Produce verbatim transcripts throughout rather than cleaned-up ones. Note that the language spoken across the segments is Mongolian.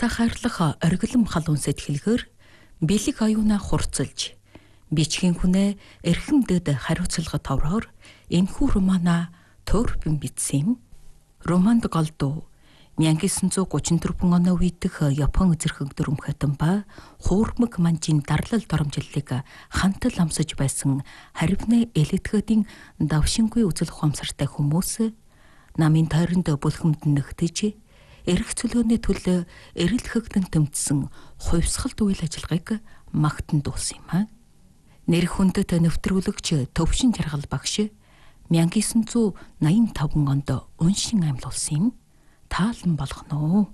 Бусаа хайрлах оргилом халуун сэтгэлгээр бэлэг аюуна хурцлж бичгийн хүнээ эрхэмдэд хариуцлага товроор энэхүү романа Торбин бичсэн романд голдуу 천구 гуравчдөрвөн оны үеидх Япон эзэрхэг дүрмхэтэн ба хуурмаг манжийн дарлал доромжллыг хантал амсаж байсан харивны элитгэдийн давшингүй үзэл ухамсартай хүмүүс намын тойронд бүлхэмд нэгтэж эрх чөлөөний төлөө эрэл хэгдэн тэмцсэн хувьсгалт үйл ажиллагааг магтан дуулсан юм а. Нэр хүндэт нэвтрүүлэгч Төвшин Жаргал багш 천구 восемьдесят пять онд уншин амьлуулсан юм. Таалан болгоно.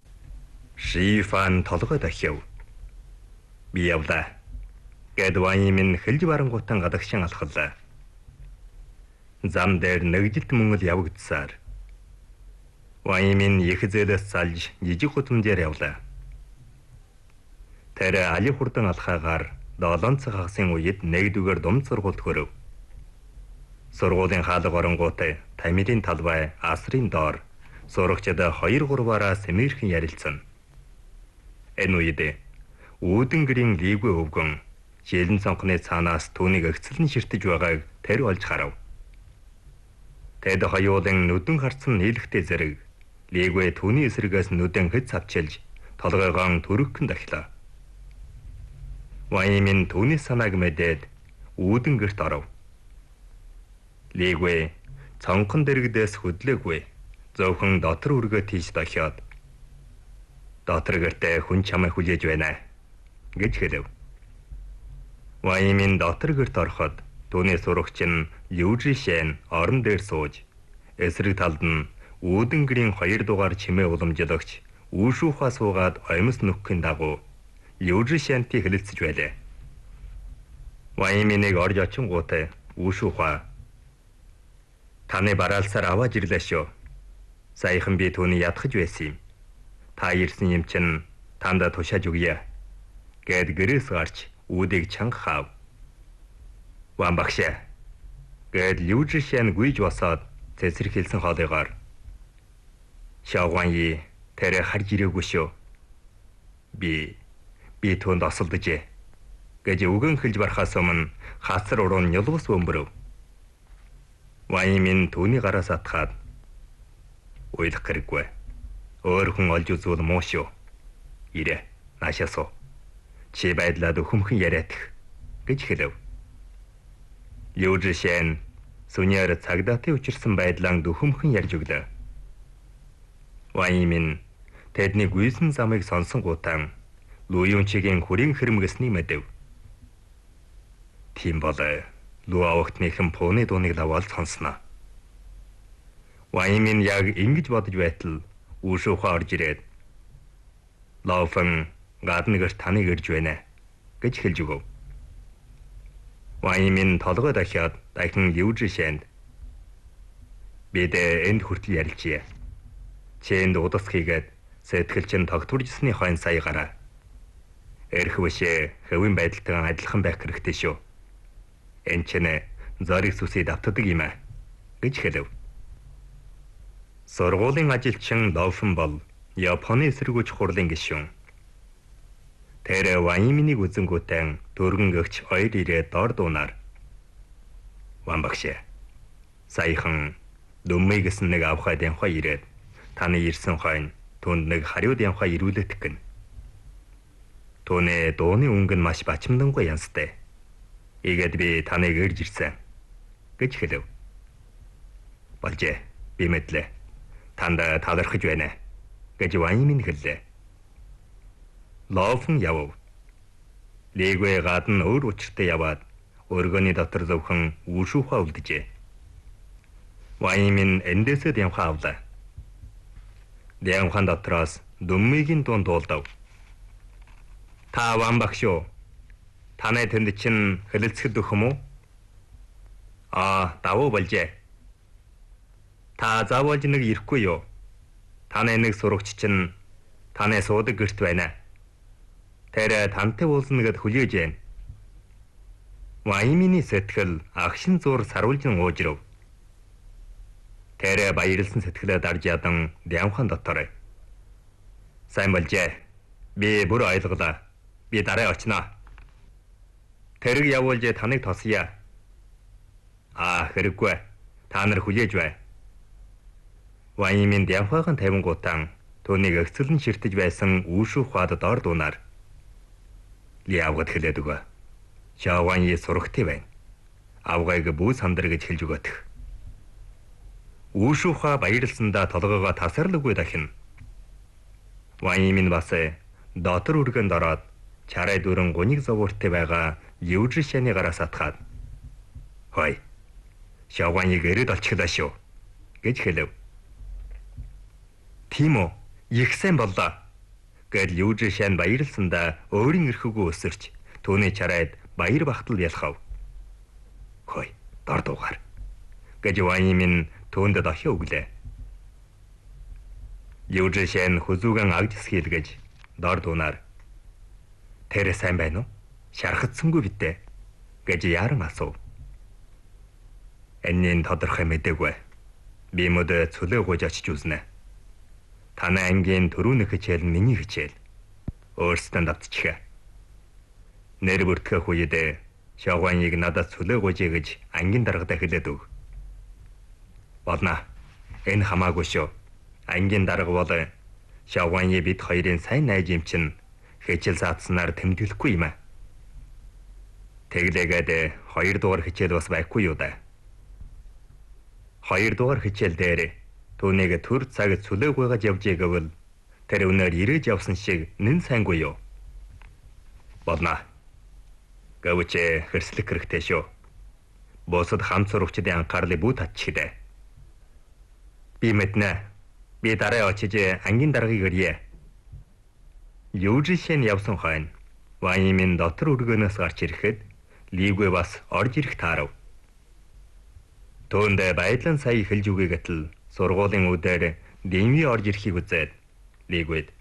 Шифан толгой дахив. Би явлаа. Гэд ваймын хэлж барангуутан гадагшин алхаллаа. Зам дээр нэгжилт мөнгөл явагдсаар. Ваймын их зээлээс салж жижиг гудамжаар явлаа. Тэр али хурдан алхаагаар долоон цаг хагасын үед нэгдүгээр дум сургуульд хөрөв. Сургуулийн хаалга оронгуутай тамирын талбай асрын доор сурагчид хоёр гурваараа сэмэрхэн ярилцсан. Энэ үед үүдэн гэрийн лиггүй өвгөн шилэн цонхны цаанаас түүнийг өгцөлн ширтэж байгааг тэр олж харав. Тэд хоёулын нүдэн харцсан нийлхтэй зэрэг лиггүй түүний эсрэгээс нүдэн хэц авчилж толгойгоо төрөхөн дахлаа. Ваймын түүний санааг мэдээд үүдэн гэрт оров. Лиггүй цонхон дэрэгдээс хөдлөөгүй зөвхөн дотор үргөө тийш дохиод дотор гэртээ хүн чамайг хүлээж байна гэж хэлв. Ваймын дотор гэрт ороход түүний сурагч нь Южишэн орон дээр сууж эсрэг талд нь үүдэн гэрийн хоёр дугаар чимээ уламжлагч Үүшүүхаа суугаад оймос нүхэхийн дагуу Южишэнтэй хэлэлцэж байлаа. Ваймыг орж очингуутай Үүшүүхаа таны бараалсаар аваад ирлээ шүү. Саяхан би түүний ядахж байсан юм. Та ирсэн юм чинь танда тушааж өгье. Гэд гэрээс гарч үүдийг чанга хаав. Ван багшаа. Гэд Южишэн гүйж босоод цэцэрхэлсэн хоолойгоор. Шавганьи тэрэ харж ирээгүй шүү. Би би түүнд осолдожээ. Гэж үгэн хэлж барахаас өмнө хасар уруу нялбус бөмбөрөв. Ваймын түүний гараас атгаад уйлах хэрэггүй. Өөр хүн олж үзвэл муу шүү. Ирээ, наашаасуу. Чи байдлаад өхөмхөн яриадах гэж хэлв. Южишэн сүнээр цагдаатай учирсан байдлаа дөхөмхөн ярьж өглөө. Ваймын тэдний гүйсэн замыг сонсонгуутан Луюнчигийн хүрийн хэрмгэсний мэдэв. Тийм бол Лу авахтныхан пууны дууныг даваал сонсноо. Ваймын яг ингэж бодож байтал Үүшүүхаа орж ирээд Лауфэн гаднагэр таныг ирж байна гэж хэлж өгөв. Ваймын толгой дахиад дахин Южишэнд бид энд хүртэл ярилцъя. Чэнд удас хийгээд сэтгэлчин тогтворжсны хойно сая гараа. Эрх бишээ хэвэн байдалтай адилхан байх хэрэгтэй шүү. Энд чинээ зориг сүсээ давтдаг юм аа гэж хэлв. Сургуулийн ажилчин Лауфэн бол Японы эсэргүүц хурлын гишүүн. Тэр Ваймыг үзэнгүүтэн дөргөн гэгч хоёр ирээд дор дуунаар. Ван багшаа. Саяхан дүммэй гэсэн нэг авхад явхаа ирээд таны ирсэн хойно түнд нэг хариуд явхаа ирүүлэх гэн. Түүний дууны өнгө нь маш бачимдангуй янзтай. Ийгээд би таныг ирж ирсэн гэж хэлв. Болжээ. Би мэдлээ. Танда талархаж байна гэж Ваймын хэллээ. Лауфэн явв. Лигвэ гадна өөр учиртай яваад өргөний дотор зөвхөн Үүшүүхаа үлдэжээ. Ваймын эндээсэд явхаа авлаа. Явхан дотроос дүммигийн дуун дуулдав. Та Ван багш юу? Танай тэнд чинь хэлэлцэхэд өгөх юм уу? Аа, давуу болжээ. Та заавалж нэг ирэхгүй юу? Танай нэг сурагч чинь танай суудаг гэрт байна. Тэр тантай уулзна гэд хүлээж байна. Ваймины сэтгэл агшин зур саруулжин уужрав. Тэр баярлсан сэтгэлээ дарж ядан Дямхан дотор. Сайн болжээ. Би бүр ойлголоо. Би дараа очноо. Тэрэг явуулж таныг тосъё. Аа, хэрэггүй. Та нар хүлээж бай. Вайминд явхаахан тавингуутан түүнийг өгцөлн ширтэж байсан үүшүү ухаад доор дуунаар. Ли авгад хэлээд өгөө. Шавганы сурагтай байна. Авгайг бүү сандар гэж хэлж өгööтх. Үүшүү ухаа баярлсандаа толгоогоо тасарлгүй дахин. Ваймин бас дотор үргэнд ороод чарай дүрэн гуниг зовууртай байгаа Южишаны гараас атгаад. Хой. Шавганыг эрэд олчихлаа шүү гэж хэлв. Тийм үү? Их сайн боллоо. Гэтэл Южишан баярлсандаа өөрийн эрхүүгөө өсөрч түүний чарайд баяр бахтал ялхав. Хой, дор дуугаар. Гэж Ваймин түүнд дахин өглөө. Южишан хүзүүгэн агдс хийлгэж дор дуунаар. Тэр сайн байна уу? Шархацсангүй битээ гэж яран асуув. Энийн тодорхой мэдээгүй. Би мөдө цөлөө гуйж очиж үзнэ. Танай ангийн төрүүн хичээл нь миний хичээл. Өөрсдөө давтчихъя. Нэр бүртгэх үед Шавганыг надад цөлөө гуйжээ гэж ангийн даргадаа хэлээд өг. Болно. Энэ хамаагүй шүү. Ангийн дарга бол Шавганы бид хоёрын сайн найз юм чинь хичээл заатснаар тэмдэглэхгүй юм аа. Тэглээгээд хоёр дугаар хичээл бас байхгүй юу да. Хоёр дугаар хичээл дээр түүнийг төр цаг цөлөө гуйгаж явжээ гэвэл тэр өнөр ирээж явсан шиг нэн сайнгүй юу? Болно. Гэвч хэрслэх хэрэгтэй шүү. Босод хамт сурагчдын анхаарлыг бүү татчихъя. Би мэднэ. Би дараа очиж ангийн даргаыг өрье. Южишэн явсан хойно Ваймин дотор үргөнөөс гарч ирэхэд Лигвэ бас орж ирэх таарав. Түүнд баядлан сая хэлж үгүй гэтэл сургуулийн үдээр Дэнви орж ирэхийг үзээд Лигвэд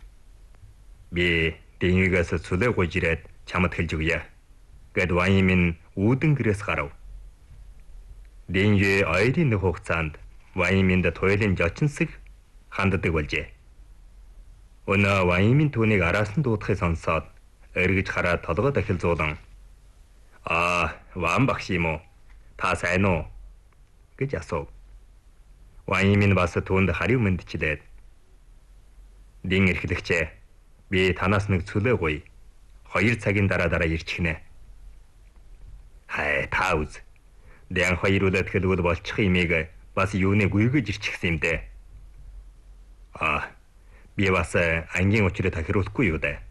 би Дэнвигээс цөлөө гуйж ирээд чамд хэлж өгье гэд Ваймин үүдэн гэрээс гарав. Дэнви ойрын нэг хугацаанд Вайминд туйлын жочинсэг ханддаг болжээ. Өнөө Ваймин түүнийг араас нь дуудахыг сонсоод эргэж хараад толгой дахил зуулан "Аа, Ван багш юм уу? Та сайн уу?" гэж асуув. Ваймин бас түүнд харив мэндчлээд "Дин эрхлэгчээ. Би танаас нэг цөлөө гуй. Хоёр цагийн дараа дараа ирчихнэ." "Хай, та үз. Дэн хоёр үлээд хэлвэл болчих юмыг бас юуны гүйгэж ирчихсэн юм дээ." "Аа, би бас ангийн учрыг тахируулахгүй юу дээ."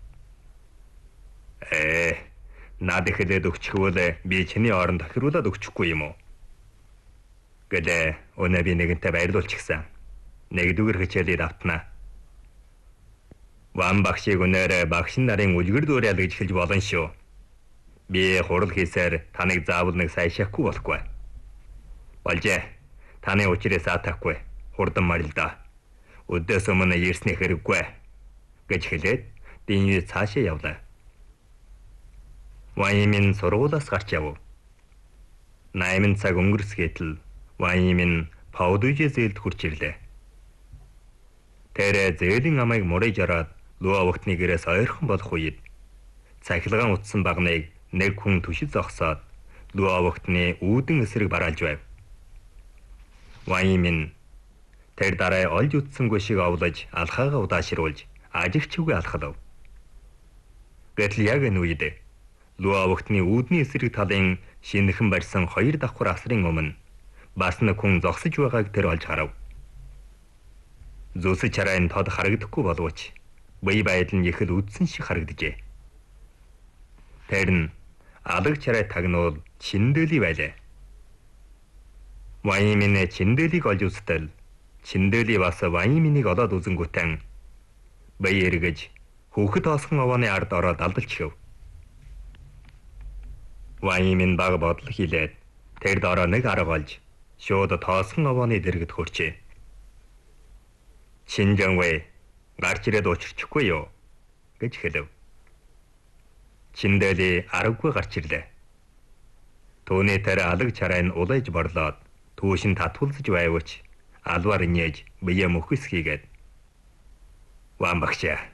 "Ээ, над хэлээд өгчихвөл би чиний оронд тахируулаад өгчихгүй юм уу?" "Гэдэг өнөө би нэгэнтэй баярлуулчихсан. Нэгдүгээр хичээлийг автнаа. Ван багшийг өнөөр багшин нарын үлгэр дуурайл гэж хэлж болно шүү. Би хурал хийсээр таныг заавал нэг сайшаахгүй болохгүй. Болжээ. Таны учрыг саатахгүй. Хурдан марилдаа. Өдөөс өмнө ирсний хэрэггүй." гэж хэлээд Дэнви цаашаа явлаа. Ваймин сургуулиас гарч яв. найман цаг өнгөрсгийтэл Ваймин Паудужи зээлд хурж ирлээ. Тэр зээлийн амайг мураж ороод Луавогтны гэрээс ойрхон болох үед цахилгаан утсан багныг нэг хүн түшиж зогсоод Луавогтны үүдэн эсрэг бараалж байв. Ваймин тэр дараа олж үтсэнгүй шиг овлож алхаагаа удаашруулж ажигчгүй алхалав. Гэтэл яг энэ үед Луавогтны үүдний эсрэг талын шинэхэн барьсан хоёр давхар асрын өмнө бас нэг хүн зогсож байгааг тэр олж харав. Зүсэж чарайн тод харагдахгүй боловч бие байдал нь их л үдсэн шиг харагджээ. Тэр нь алаг чарай тагнуул Чиндэлий байлаа. Ваймин Чиндэлийг олж үзтэл Чиндэлий бас Вайминийг олоод үзэнгүүтэн бие эргэж хүүхэд тоосхон овооны ард ороод алдалчихв. Ваймин баг бодол хийлээд тэр дороо нэг арга олж шууд тоосхон овооны дэргэд хөрчээ. "Чинжанвэ, гарч ирээд учирчихгүй юу?" гэж хэлв. Чиндэлий аргагүй гарч ирлээ. Түүний тэр алаг чарай нь улайж борлоод түүшин татвалзаж байвч алвар нээж бие мөхөс хийгээд Ван багшаа.